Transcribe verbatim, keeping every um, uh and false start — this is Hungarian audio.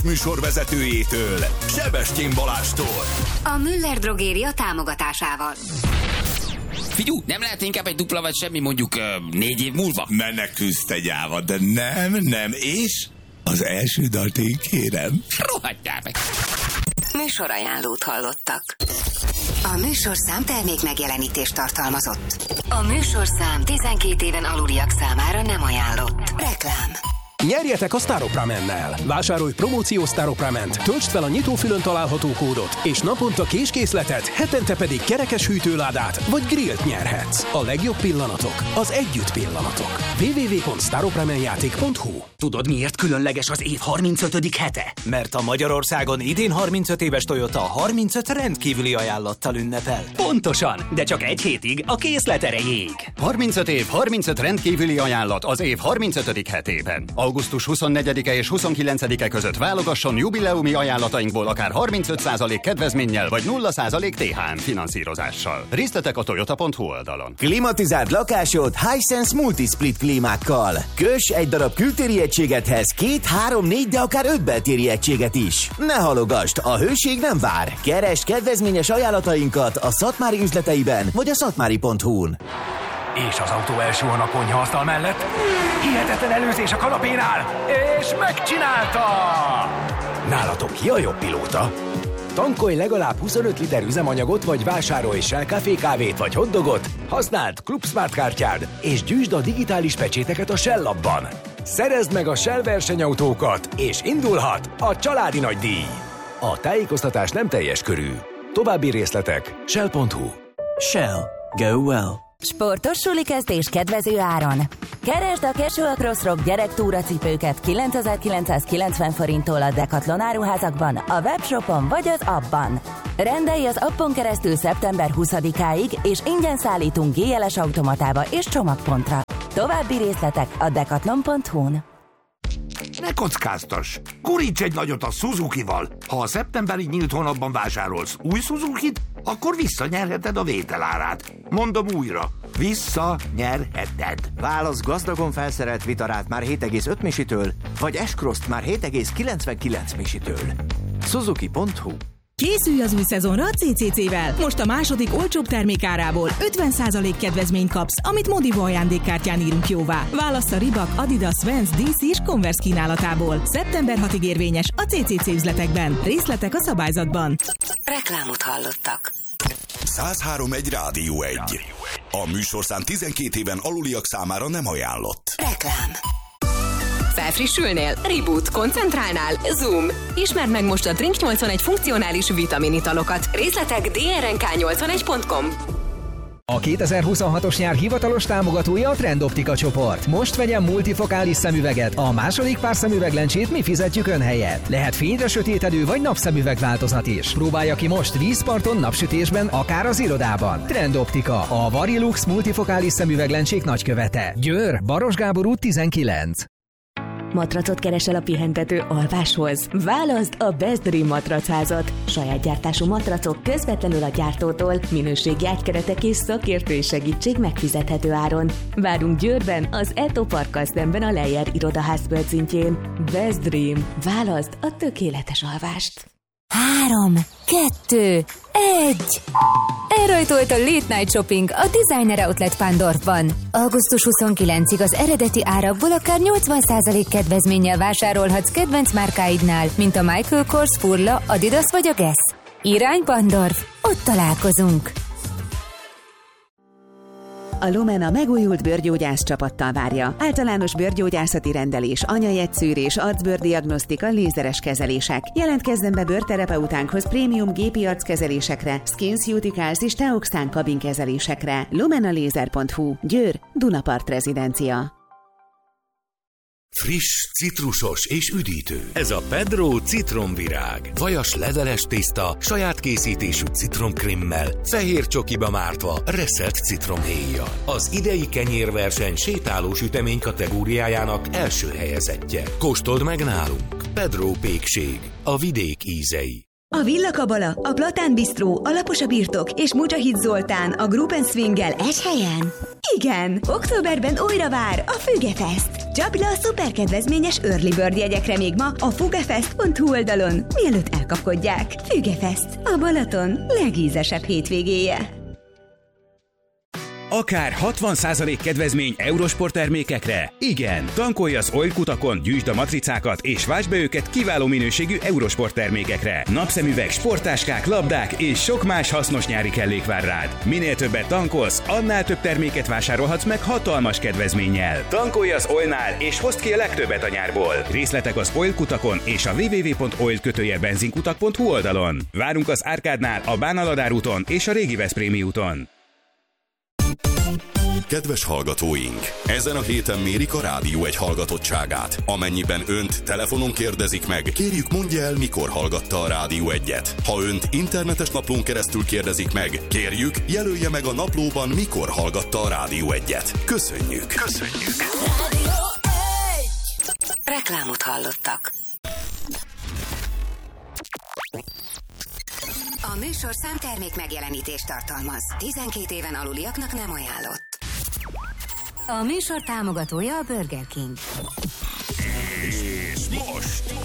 műsorvezetőjétől, Sebestyén Balástól. A Müller Drogéria támogatásával. Figyú, nem lehet inkább egy dupla vagy semmi mondjuk uh, négy év múlva? Menekülsz te gyáva, de nem, nem, és az első dalt én kérem. Rohadjál meg! Műsorajánlót hallottak. A műsorszám termék megjelenítést tartalmazott. A műsorszám tizenkét éven aluliak számára nem ajánlott. Reklám. Nyerjetek a Staropramen-nel! Vásárolj promóciós Staroprament, töltsd fel a nyitófülön található kódot, és naponta késkészletet, hetente pedig kerekes hűtőládát vagy grillt nyerhetsz. A legjobb pillanatok, az együtt pillanatok. double-u double-u double-u pont staropramenjáték pont hu. Tudod, miért különleges az év harmincötödik hete? Mert a Magyarországon idén harmincöt éves Toyota harmincöt rendkívüli ajánlattal ünnepel. Pontosan, de csak egy hétig a készlet erejéig. harmincöt év, harmincöt rendkívüli ajánlat az év harmincötödik hetében. augusztus huszonnegyedike és huszonkilencedike között válogasson jubileumi ajánlatainkból akár harmincöt százalék kedvezménnyel vagy nulla százalék té há em finanszírozással. Részletek a toyota pont hu oldalon. Klimatizált lakásod Hisense Multisplit klímákkal. Kös egy darab kültéri egységethez két, három, négy, de akár öt beltéri egységet is. Ne halogasd, a hőség nem vár. Keresd kedvezményes ajánlatainkat a Szatmári üzleteiben vagy a szatmári pont hu-n. És az autó elsuhan a konyhaasztal mellett. Hihetetlen előzés a kanapénál, és megcsinálta! Nálatok ki a jobb pilóta? Tankolj legalább huszonöt liter üzemanyagot, vagy vásárolj Shell Café kávét vagy hotdogot, használd Club Smart kártyád, és gyűjtsd a digitális pecséteket a Shell appban. Szerezd meg a Shell versenyautókat, és indulhat a családi nagydíj. A tájékoztatás nem teljes körű. További részletek shell pont hu. Shell. Go well. Sportos sulikezdés kedvező áron. Keresd a Casual Cross Rock gyerektúracipőket kilencezer-kilencszázkilencven forinttól a Decathlon áruházakban, a webshopon vagy az appban. Rendelj az appon keresztül szeptember huszadikáig, és ingyen szállítunk gé el es automatába és csomagpontra. További részletek a decathlon pont hu-n. Ne kockáztass! Guríts egy nagyot a Suzukival! Ha a szeptemberi nyílt hónapban vásárolsz új Suzukit, akkor visszanyerheted a vételárát. Mondom újra, visszanyerheted. Válasz gazdagon felszerelt Vitarát már hét egész öt misitől, vagy S-Cross-t már hét egész kilencvenkilenc misitől. Suzuki pont hu. Készülj az új szezonra a cé cé cé-vel. Most a második olcsóbb termékárából ötven százalék kedvezményt kapsz, amit Modivo ajándékkártyán írunk jóvá. Válasz a Reebok, Adidas, Vans, dé cé és Converse kínálatából. szeptember hatodikáig érvényes a cé cé cé üzletekben. Részletek a szabályzatban. Reklámot hallottak. száz három egy Rádió egy. A műsorszám tizenkét éven aluliak számára nem ajánlott. Reklám. Felfrissülnél? Reboot. Koncentrálnál? Zoom. Ismerd meg most a Drink nyolcvanegy funkcionális vitaminitalokat. Részletek dé er en ká nyolcvanegy pont com. A kétezer-huszonhatos nyár hivatalos támogatója a Trendoptika csoport. Most vegyen multifokális szemüveget, a második pár szemüveglencsét mi fizetjük ön helyett. Lehet fényre sötétedő vagy napszemüveg változat is. Próbálja ki most vízparton, napsütésben, akár az irodában. Trendoptika, a Varilux multifokális szemüveglencsék nagykövete. Győr, Baros Gábor út tizenkilenc. Matracot keresel a pihentető alváshoz? Válaszd a Best Dream matracházat. Saját gyártású matracok közvetlenül a gyártótól, minőségi ágykeretek és szakértői segítség megfizethető áron. Várunk Győrben, az Eto Parkkal szemben a Leyer irodaház földszintjén. Best Dream. Válaszd a tökéletes alvást. Három, kettő, egy. Elrajtolt a Late Night Shopping a Designer Outlet Pándorfban. augusztus huszonkilencedikéig az eredeti árakból akár nyolcvan százalék kedvezménnyel vásárolhatsz kedvenc márkáidnál, mint a Michael Kors, Furla, Adidas vagy a Guess. Irány Pándorf, ott találkozunk! A Lumen a megújult bőrgyógyász csapattal várja. Általános bőrgyógyászati rendelés, anyajegyszűrés, arcbőrdiagnosztika, lézeres kezelések. Jelentkezzen be bőrterapeutánkhoz prémium gépi arckezelésekre, SkinCeuticals és Teoxan kabinkezelésekre. lumenalaser pont hu. Győr, Dunapart rezidencia. Friss, citrusos és üdítő. Ez a Pedro citromvirág. Vajas leveles tészta, saját készítésű citromkrémmel, fehér csokiba mártva, reszelt citromhéjjal. Az idei kenyérverseny sétáló sütemény kategóriájának első helyezettje. Kóstold meg nálunk. Pedro pékség. A vidék ízei. A Villa Kabala, a Platán Bistró, a Lapos a Birtok és Mujahid Zoltán a Group and Swinggel egy helyen? Igen! Októberben újra vár a Fügefest. Csapj le a szuperkedvezményes Early Bird jegyekre még ma a fugefest pont hu oldalon, mielőtt elkapkodják. Fügefest, a Balaton legízesebb hétvégéje. Akár hatvan százalék kedvezmény Eurosport termékekre? Igen! Tankolj az Oil-kutakon, gyűjtsd a matricákat és váltsd be őket kiváló minőségű Eurosport termékekre. Napszemüveg, sporttáskák, labdák és sok más hasznos nyári kellék vár rád. Minél többet tankolsz, annál több terméket vásárolhatsz meg hatalmas kedvezménnyel. Tankolj az Oilnál és hozd ki a legtöbbet a nyárból. Részletek az Oil-kutakon és a double-u double-u double-u pont oil kötőjel benzinkutak pont hu oldalon. Várunk az Árkádnál, a Bánaladár úton és a Régi Veszprémi úton. Kedves hallgatóink! Ezen a héten mérik a Rádió egy hallgatottságát. Amennyiben önt telefonon kérdezik meg, kérjük mondja el, mikor hallgatta a Rádió egyet. Ha önt internetes naplón keresztül kérdezik meg, kérjük, jelölje meg a naplóban, mikor hallgatta a Rádió egyet. Köszönjük! Köszönjük! Reklámot hallottak. A műsorszám termék megjelenítést tartalmaz. tizenkét éven aluliaknak nem ajánlott. A műsor támogatója a Burger King. És most